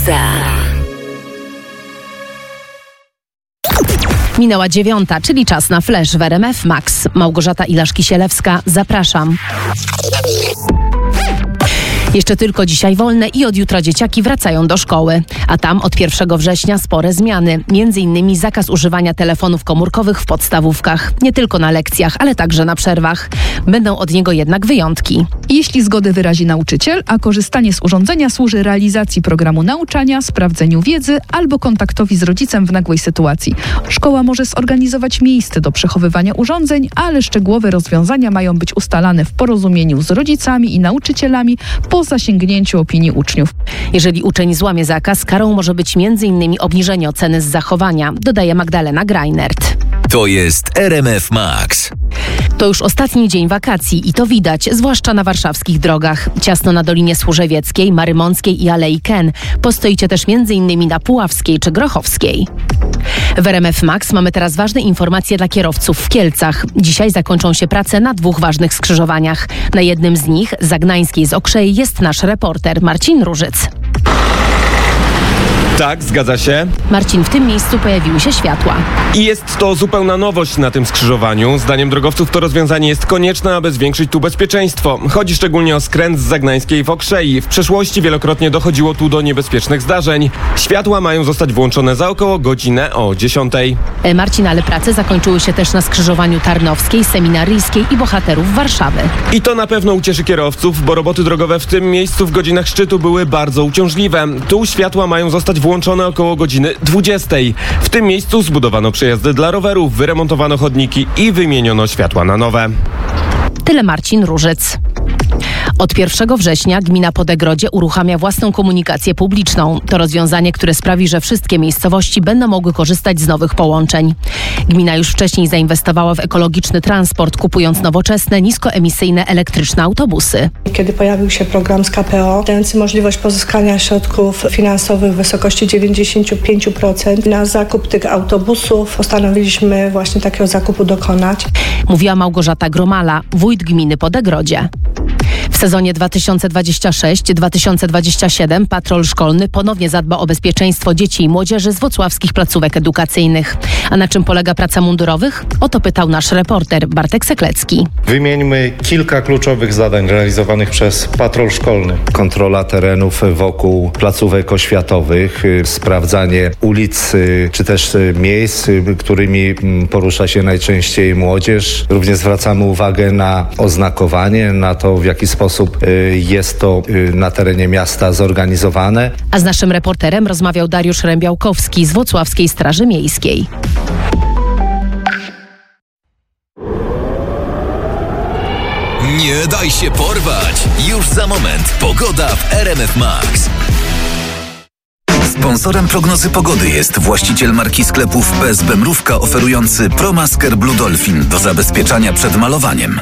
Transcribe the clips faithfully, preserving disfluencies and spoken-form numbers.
Maksa. Minęła dziewiąta, czyli czas na flash w R M F Max. Małgorzata Ilaszki-Sielewska, zapraszam. Jeszcze tylko dzisiaj wolne i od jutra dzieciaki wracają do szkoły. A tam od pierwszego września spore zmiany. Między innymi zakaz używania telefonów komórkowych w podstawówkach. Nie tylko na lekcjach, ale także na przerwach. Będą od niego jednak wyjątki. Jeśli zgodę wyrazi nauczyciel, a korzystanie z urządzenia służy realizacji programu nauczania, sprawdzeniu wiedzy albo kontaktowi z rodzicem w nagłej sytuacji. Szkoła może zorganizować miejsce do przechowywania urządzeń, ale szczegółowe rozwiązania mają być ustalane w porozumieniu z rodzicami i nauczycielami po zasięgnięciu opinii uczniów. Jeżeli uczeń złamie zakaz, karą może być między innymi obniżenie oceny z zachowania, dodaje Magdalena Grajnert. To jest R M F Max. To już ostatni dzień wakacji i to widać, zwłaszcza na warszawskich drogach. Ciasno na Dolinie Służewieckiej, Marymąckiej i Alei Ken. Postoicie też między innymi na Puławskiej czy Grochowskiej. W R M F Max mamy teraz ważne informacje dla kierowców w Kielcach. Dzisiaj zakończą się prace na dwóch ważnych skrzyżowaniach. Na jednym z nich, Zagnańskiej z Okrzei, jest nasz reporter Marcin Różyc. Tak, zgadza się. Marcin, w tym miejscu pojawiły się światła. I jest to zupełna nowość na tym skrzyżowaniu. Zdaniem drogowców to rozwiązanie jest konieczne, aby zwiększyć tu bezpieczeństwo. Chodzi szczególnie o skręt z Zagnańskiej w Okrzei. W przeszłości wielokrotnie dochodziło tu do niebezpiecznych zdarzeń. Światła mają zostać włączone za około godzinę o dziesiątej. E, Marcin, ale prace zakończyły się też na skrzyżowaniu Tarnowskiej, Seminaryjskiej i Bohaterów Warszawy. I to na pewno ucieszy kierowców, bo roboty drogowe w tym miejscu w godzinach szczytu były bardzo uciążliwe. Tu światła mają zostać włączone około godziny dwudziestej. W tym miejscu zbudowano przejazdy dla rowerów, wyremontowano chodniki i wymieniono światła na nowe. Tyle Marcin Różyc. Od pierwszego września gmina Podegrodzie uruchamia własną komunikację publiczną. To rozwiązanie, które sprawi, że wszystkie miejscowości będą mogły korzystać z nowych połączeń. Gmina już wcześniej zainwestowała w ekologiczny transport, kupując nowoczesne, niskoemisyjne elektryczne autobusy. Kiedy pojawił się program z K P O, dający możliwość pozyskania środków finansowych w wysokości dziewięćdziesiąt pięć procent na zakup tych autobusów, postanowiliśmy właśnie takiego zakupu dokonać. Mówiła Małgorzata Gromala, wójt gminy Podegrodzie. W sezonie dwa tysiące dwudziestym szóstym dwa tysiące dwudziestym siódmym patrol szkolny ponownie zadba o bezpieczeństwo dzieci i młodzieży z włocławskich placówek edukacyjnych. A na czym polega praca mundurowych? O to pytał nasz reporter Bartek Seklecki. Wymieńmy kilka kluczowych zadań realizowanych przez patrol szkolny. Kontrola terenów wokół placówek oświatowych, sprawdzanie ulic czy też miejsc, którymi porusza się najczęściej młodzież. Również zwracamy uwagę na oznakowanie, na to, w jaki sposób jest to na terenie miasta zorganizowane. A z naszym reporterem rozmawiał Dariusz Rębiałkowski z Włocławskiej Straży Miejskiej. Nie daj się porwać! Już za moment pogoda w R M F Max. Sponsorem prognozy pogody jest właściciel marki sklepów P S B Mrówka oferujący ProMasker Blue Dolphin do zabezpieczania przed malowaniem.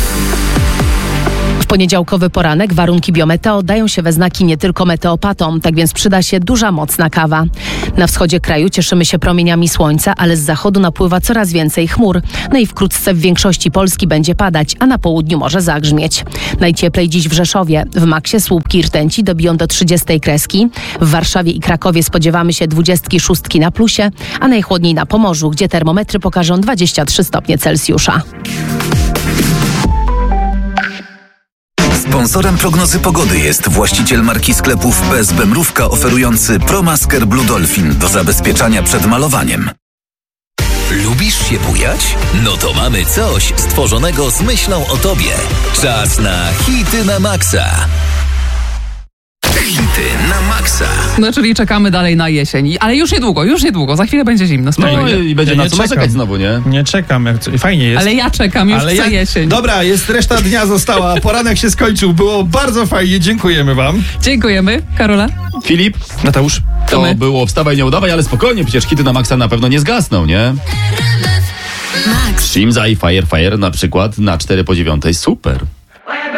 W poniedziałkowy poranek warunki biometeo dają się we znaki nie tylko meteopatom, tak więc przyda się duża, mocna kawa. Na wschodzie kraju cieszymy się promieniami słońca, ale z zachodu napływa coraz więcej chmur. No i wkrótce w większości Polski będzie padać, a na południu może zagrzmieć. Najcieplej dziś w Rzeszowie. W Maksie słupki i rtęci dobiją do trzydziestej kreski. W Warszawie i Krakowie spodziewamy się dwudziestki szóstki na plusie, a najchłodniej na Pomorzu, gdzie termometry pokażą dwadzieścia trzy stopnie Celsjusza. Sponsorem prognozy pogody jest właściciel marki sklepów P S B Mrówka oferujący ProMasker Blue Dolphin do zabezpieczania przed malowaniem. Lubisz się bujać? No to mamy coś stworzonego z myślą o tobie. Czas na hity na maksa. Hity na maksa. No czyli czekamy dalej na jesień. Ale już niedługo, już niedługo. Za chwilę będzie zimno. No i, i będzie ja na co narzekać znowu, nie? Nie czekam, jak co, fajnie jest. Ale ja czekam, już Ale chcę ja... jesień. Dobra, jest reszta dnia została, poranek się skończył. Było bardzo fajnie, dziękujemy wam. Dziękujemy. Karola? Filip? Mateusz? To, to było wstawaj, nie udawaj, ale spokojnie, przecież hity na maksa na pewno nie zgasną, nie? Max. Shimza i Fire Fire na przykład na cztery po dziewiątej, super.